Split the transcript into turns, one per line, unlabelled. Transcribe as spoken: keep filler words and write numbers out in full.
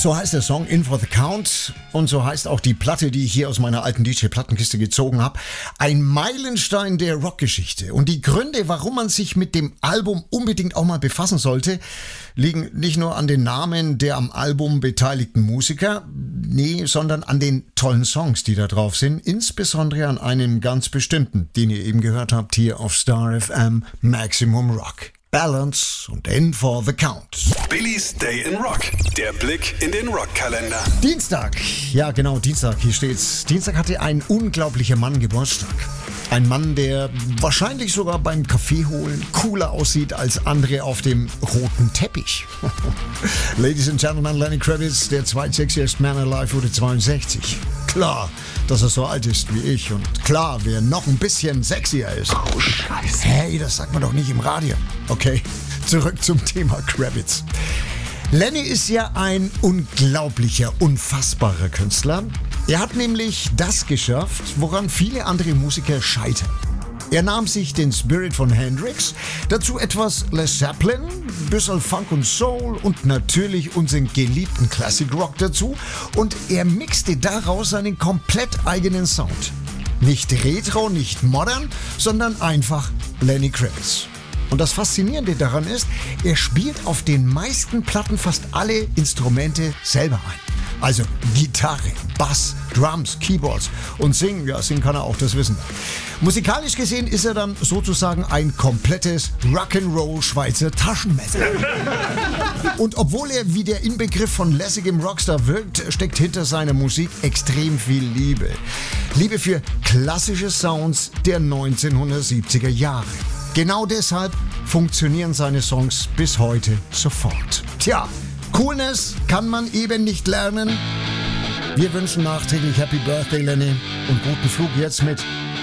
So heißt der Song In for the Count und so heißt auch die Platte, die ich hier aus meiner alten D J-Plattenkiste gezogen habe. Ein Meilenstein der Rockgeschichte. Und die Gründe, warum man sich mit dem Album unbedingt auch mal befassen sollte, liegen nicht nur an den Namen der am Album beteiligten Musiker, nee, sondern an den tollen Songs, die da drauf sind. Insbesondere an einem ganz bestimmten, den ihr eben gehört habt hier auf Star F M, Maximum Rock. Balance und In for the Count.
Billys Day in Rock. Der Blick in den Rockkalender.
Dienstag. Ja, genau, Dienstag. Hier steht's. Dienstag hatte ein unglaublicher Mann Geburtstag. Ein Mann, der wahrscheinlich sogar beim Kaffee holen cooler aussieht als andere auf dem roten Teppich. Ladies and Gentlemen, Lenny Kravitz, der zweitsexiest Man alive, wurde zweiundsechzig. Klar, dass er so alt ist wie ich und klar, wer noch ein bisschen sexier ist.
Oh, Scheiße.
Hey, das sagt man doch nicht im Radio. Okay, zurück zum Thema Kravitz. Lenny ist ja ein unglaublicher, unfassbarer Künstler. Er hat nämlich das geschafft, woran viele andere Musiker scheitern. Er nahm sich den Spirit von Hendrix, dazu etwas Les Zeppelin, bisschen Funk und Soul und natürlich unseren geliebten Classic Rock dazu und er mixte daraus einen komplett eigenen Sound. Nicht retro, nicht modern, sondern einfach Lenny Kravitz. Und das Faszinierende daran ist, er spielt auf den meisten Platten fast alle Instrumente selber ein. Also Gitarre, Bass, Drums, Keyboards und singen, ja, singen kann er auch, das wissen wir. Musikalisch gesehen ist er dann sozusagen ein komplettes Rock'n'Roll Schweizer Taschenmesser. Und obwohl er wie der Inbegriff von lässigem Rockstar wirkt, steckt hinter seiner Musik extrem viel Liebe. Liebe für klassische Sounds der neunzehnhundertsiebziger Jahre. Genau deshalb funktionieren seine Songs bis heute sofort. Tja, Coolness kann man eben nicht lernen. Wir wünschen nachträglich Happy Birthday, Lenny, und guten Flug jetzt mit